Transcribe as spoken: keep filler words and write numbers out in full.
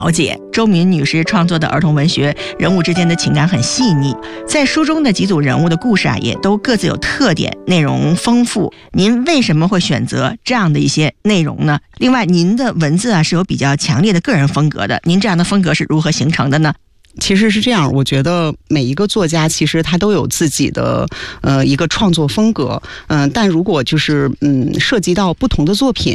了解。周敏女士创作的儿童文学，人物之间的情感很细腻，在书中的几组人物的故事啊，也都各自有特点，内容丰富。您为什么会选择这样的一些内容呢？另外，您的文字啊是有比较强烈的个人风格的，您这样的风格是如何形成的呢？ 其实是这样，我觉得每一个作家其实他都有自己的呃一个创作风格，嗯、呃，但如果就是嗯涉及到不同的作品，